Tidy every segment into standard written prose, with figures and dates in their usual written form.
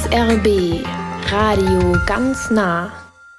SRB Radio ganz nah.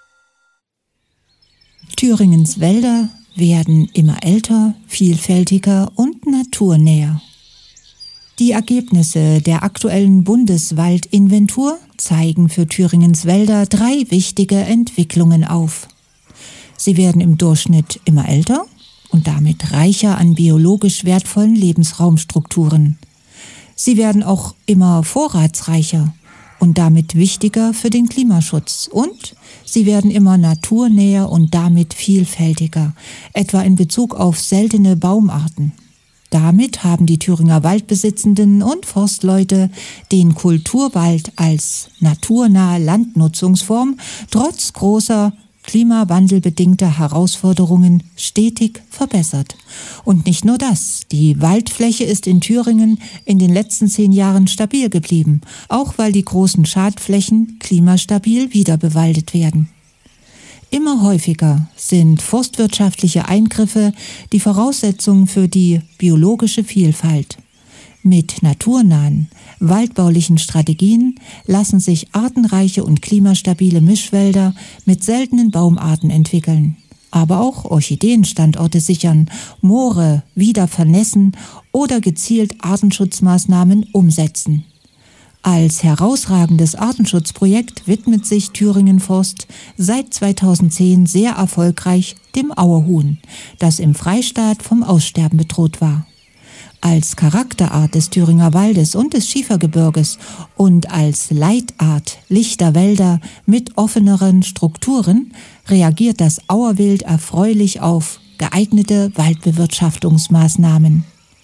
Thüringens Wälder werden immer älter, vielfältiger und naturnäher. Die Ergebnisse der aktuellen Bundeswaldinventur zeigen für Thüringens Wälder 3 wichtige Entwicklungen auf. Sie werden im Durchschnitt immer älter und damit reicher an biologisch wertvollen Lebensraumstrukturen. Sie werden auch immer vorratsreicher und damit wichtiger für den Klimaschutz. Und sie werden immer naturnäher und damit vielfältiger, etwa in Bezug auf seltene Baumarten. Damit haben die Thüringer Waldbesitzenden und Forstleute den Kulturwald als naturnahe Landnutzungsform trotz großer klimawandelbedingter Herausforderungen stetig verbessert. Und nicht nur das, die Waldfläche ist in Thüringen in den letzten 10 Jahren stabil geblieben, auch weil die großen Schadflächen klimastabil wiederbewaldet werden. Immer häufiger sind forstwirtschaftliche Eingriffe die Voraussetzung für die biologische Vielfalt. Mit naturnahen, waldbaulichen Strategien lassen sich artenreiche und klimastabile Mischwälder mit seltenen Baumarten entwickeln, aber auch Orchideenstandorte sichern, Moore wieder vernässen oder gezielt Artenschutzmaßnahmen umsetzen. Als herausragendes Artenschutzprojekt widmet sich Thüringen Forst seit 2010 sehr erfolgreich dem Auerhuhn, das im Freistaat vom Aussterben bedroht war. Als Charakterart des Thüringer Waldes und des Schiefergebirges und als Leitart lichter Wälder mit offeneren Strukturen reagiert das Auerwild erfreulich auf geeignete Waldbewirtschaftungsmaßnahmen.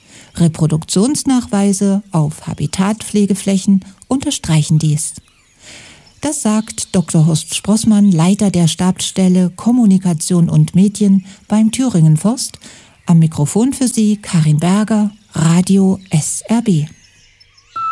Reproduktionsnachweise auf Habitatpflegeflächen unterstreichen dies. Das sagt Dr. Horst Sprossmann, Leiter der Stabsstelle Kommunikation und Medien beim Thüringen Forst. Am Mikrofon für Sie Karin Berger, Radio SRB.